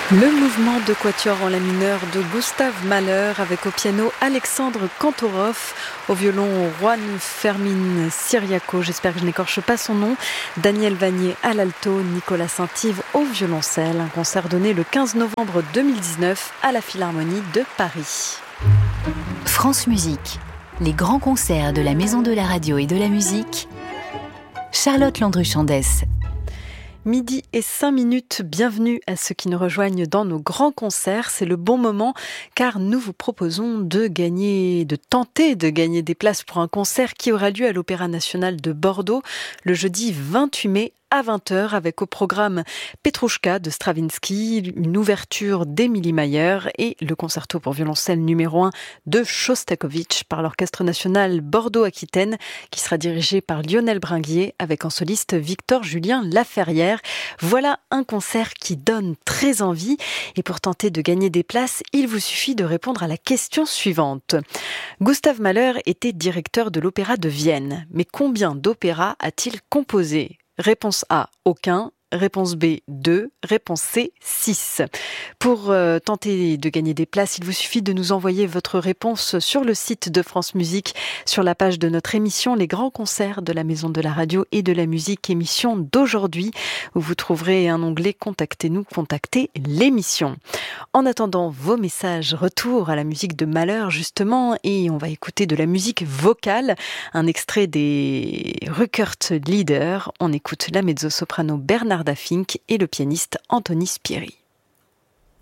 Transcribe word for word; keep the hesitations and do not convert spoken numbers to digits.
Le mouvement de quatuor en la mineur de Gustav Mahler avec au piano Alexandre Kantorov, au violon Juan Fermín Ciriaco, j'espère que je n'écorche pas son nom, Daniel Vanier à l'alto, Nicolas Saint-Yves au violoncelle. Un concert donné le quinze novembre deux mille dix-neuf à la Philharmonie de Paris. France Musique, les grands concerts de la Maison de la Radio et de la Musique. Charlotte Landru-Chandès. Midi et cinq minutes, bienvenue à ceux qui nous rejoignent dans nos grands concerts. C'est le bon moment car nous vous proposons de gagner, de tenter de gagner des places pour un concert qui aura lieu à l'Opéra National de Bordeaux le jeudi vingt-huit mai à vingt heures avec au programme Petrouchka de Stravinsky, une ouverture d'Emilie Mayer et le concerto pour violoncelle numéro un de Shostakovich par l'Orchestre National Bordeaux-Aquitaine qui sera dirigé par Lionel Bringuier avec en soliste Victor-Julien Laferrière. Voilà un concert qui donne très envie et pour tenter de gagner des places, il vous suffit de répondre à la question suivante. Gustav Mahler était directeur de l'Opéra de Vienne, mais combien d'opéras a-t-il composé ? Réponse A, aucun. Réponse B, deux. Réponse C, six. Pour euh, tenter de gagner des places, il vous suffit de nous envoyer votre réponse sur le site de France Musique, sur la page de notre émission Les Grands Concerts de la Maison de la Radio et de la Musique, émission d'aujourd'hui, où vous trouverez un onglet « Contactez-nous », contactez l'émission. En attendant vos messages, retour à la musique de Mahler justement, et on va écouter de la musique vocale, un extrait des Rückert Lieder. On écoute la mezzo-soprano Bernarda Fink et le pianiste Anthony Spieri.